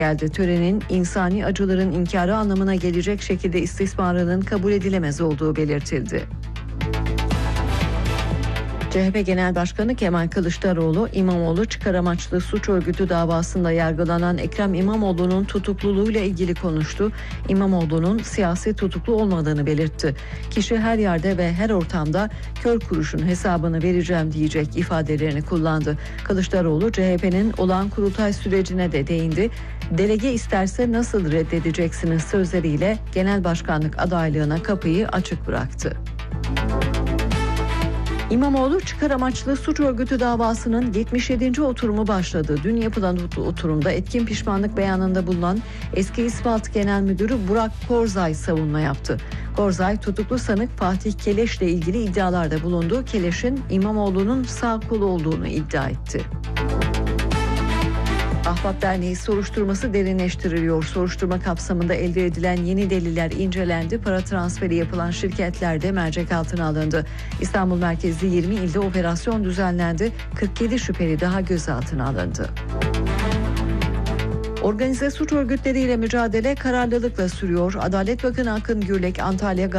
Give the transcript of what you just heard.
geldi. Törenin insani acıların inkarı anlamına gelecek şekilde istismarının kabul edilemez olduğu belirtildi. CHP Genel Başkanı Kemal Kılıçdaroğlu, İmamoğlu çıkar amaçlı suç örgütü davasında yargılanan Ekrem İmamoğlu'nun tutukluluğuyla ilgili konuştu. İmamoğlu'nun siyasi tutuklu olmadığını belirtti. Kişi her yerde ve her ortamda kör kuruşun hesabını vereceğim diyecek ifadelerini kullandı. Kılıçdaroğlu, CHP'nin olağan kurultay sürecine de değindi. Delege isterse nasıl reddedeceksiniz sözleriyle genel başkanlık adaylığına kapıyı açık bıraktı. İmamoğlu çıkar amaçlı suç örgütü davasının 77. oturumu başladı. Dün yapılan oturumda etkin pişmanlık beyanında bulunan eski İspat Genel Müdürü Burak Korzay savunma yaptı. Korzay, tutuklu sanık Fatih Keleş'le ilgili iddialarda bulundu. Keleş'in İmamoğlu'nun sağ kolu olduğunu iddia etti. Ahbap Derneği soruşturması derinleştiriliyor. Soruşturma kapsamında elde edilen yeni deliller incelendi. Para transferi yapılan şirketler de mercek altına alındı. İstanbul merkezli 20 ilde operasyon düzenlendi. 47 şüpheli daha gözaltına alındı. Organize suç örgütleriyle mücadele kararlılıkla sürüyor. Adalet Bakanı Akın Gürlek, Antalya